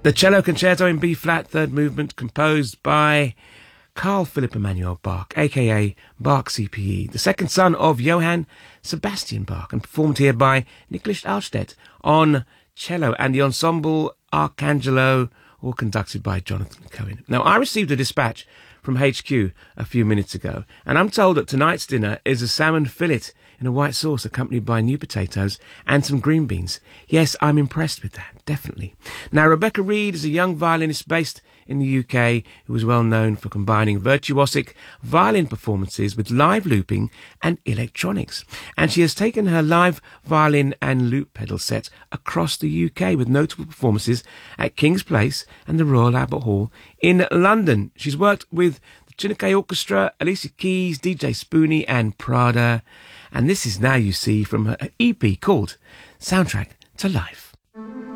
The Cello Concerto in B-flat, third movement, composed by Carl Philipp Emanuel Bach, a.k.a. Bach CPE, the second son of Johann Sebastian Bach, and performed here by Nicholas Alstedt on cello and the ensemble Arcangelo, all conducted by Jonathan Cohen. Now, I received a dispatch from HQ a few minutes ago, and I'm told that tonight's dinner is a salmon fillet in a white sauce accompanied by new potatoes and some green beans. Yes, I'm impressed with that, definitely. Now, Rebecca Reed is a young violinist based in the UK who is well known for combining virtuosic violin performances with live looping and electronics. And she has taken her live violin and loop pedal set across the UK with notable performances at King's Place and the Royal Albert Hall in London. She's worked with the Chinook Orchestra, Alicia Keys, DJ Spoonie and Prada. And this is Now You See from her EP called Soundtrack to Life.